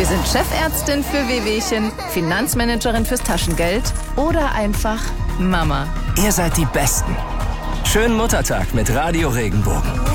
Sie sind Chefärztin für Wehwehchen, Finanzmanagerin fürs Taschengeld oder einfach Mama. Ihr seid die Besten. Schönen Muttertag mit Radio Regenbogen.